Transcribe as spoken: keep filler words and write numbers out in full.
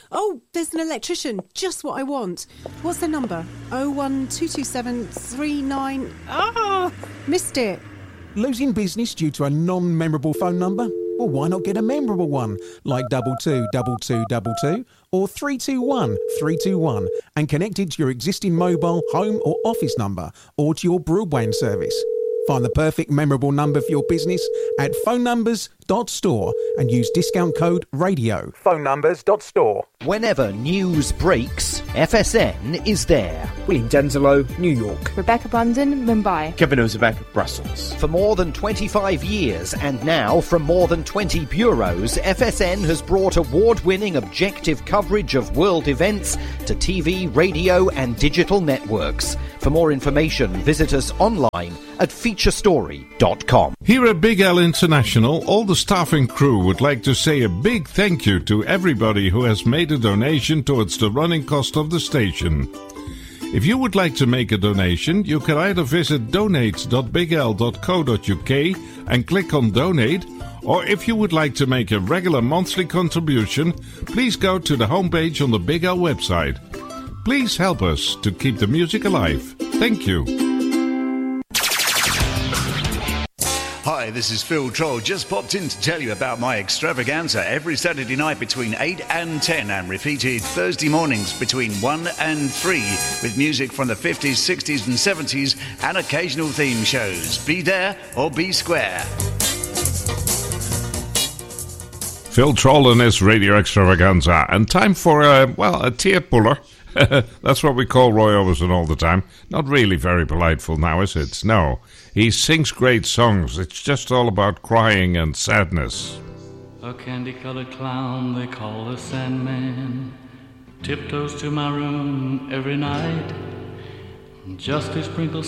Oh, there's an electrician. Just what I want. What's their number? oh one two two seven three nine... Ah, missed it. Losing business due to a non-memorable phone number? Well, why not get a memorable one, like double two double two double two or three two one three two one, and connect it to your existing mobile, home or office number, or to your broadband service. Find the perfect memorable number for your business at phone numbers dot store and use discount code radio. phone numbers dot store. Whenever news breaks, F S N is there. William Denzelo, New York. Rebecca Brandon, Mumbai. Kevin Ozebek, Brussels. For more than twenty-five years and now from more than twenty bureaus, F S N has brought award-winning objective coverage of world events to T V, radio and digital networks. For more information, visit us online at feature story dot com. Here at Big L International, all the staff and crew would like to say a big thank you to everybody who has made a donation towards the running cost of the station. If you would like to make a donation, you can either visit donate dot big l dot co dot u k and click on donate, or if you would like to make a regular monthly contribution, please go to the homepage on the Big L website. Please help us to keep the music alive. Thank you. Hi, this is Phil Troll. Just popped in to tell you about my extravaganza every Saturday night between eight and ten and repeated Thursday mornings between one and three with music from the fifties, sixties and seventies and occasional theme shows. Be there or be square. Phil Troll and his Radio Extravaganza. And time for, uh, well, a tear puller. That's what we call Roy Orbison all the time. Not really very politeful now, is it? No. He sings great songs. It's just all about crying and sadness. A candy-colored clown they call the Sandman tiptoes to my room every night just to sprinkle